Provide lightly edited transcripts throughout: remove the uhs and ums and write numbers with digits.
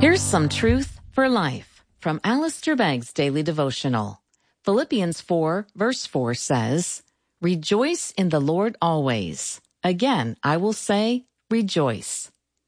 Here's some truth for life from Alistair Begg's Daily Devotional. Philippians 4, verse 4 says, "Rejoice in the Lord always. Again, I will say, rejoice."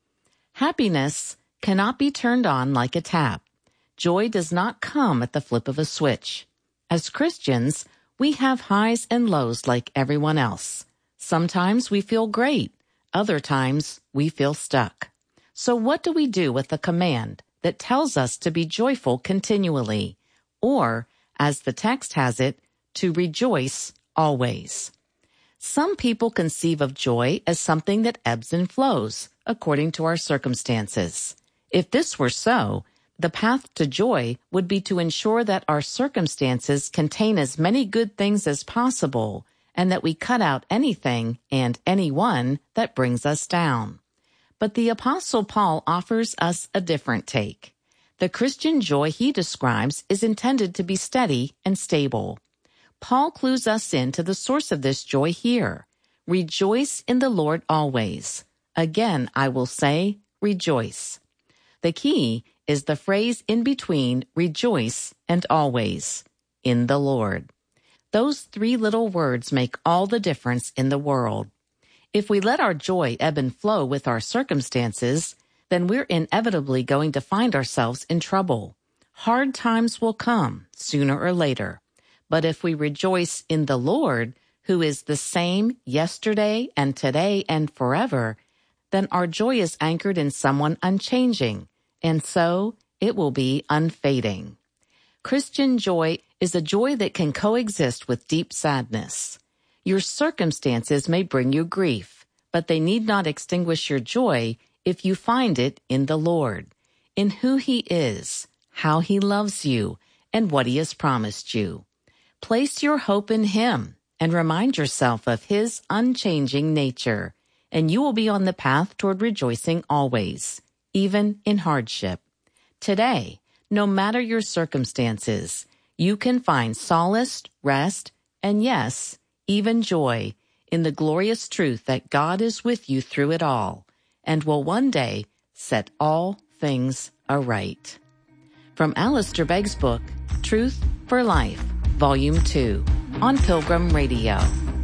Happiness cannot be turned on like a tap. Joy does not come at the flip of a switch. As Christians, we have highs and lows like everyone else. Sometimes we feel great. Other times we feel stuck. So what do we do with the command that tells us to be joyful continually? Or, as the text has it, to rejoice always. Some people conceive of joy as something that ebbs and flows according to our circumstances. If this were so, the path to joy would be to ensure that our circumstances contain as many good things as possible and that we cut out anything and anyone that brings us down. But the Apostle Paul offers us a different take. The Christian joy he describes is intended to be steady and stable. Paul clues us in to the source of this joy here. Rejoice in the Lord always. Again, I will say, rejoice. The key is the phrase in between rejoice and always, in the Lord. Those three little words make all the difference in the world. If we let our joy ebb and flow with our circumstances, then we're inevitably going to find ourselves in trouble. Hard times will come sooner or later. But if we rejoice in the Lord, who is the same yesterday and today and forever, then our joy is anchored in someone unchanging, and so it will be unfading. Christian joy is a joy that can coexist with deep sadness. Your circumstances may bring you grief, but they need not extinguish your joy if you find it in the Lord, in who He is, how He loves you, and what He has promised you. Place your hope in Him and remind yourself of His unchanging nature, and you will be on the path toward rejoicing always, even in hardship. Today, no matter your circumstances, you can find solace, rest, and yes, even joy in the glorious truth that God is with you through it all and will one day set all things aright. From Alistair Begg's book, Truth for Life, Volume 2, on Pilgrim Radio.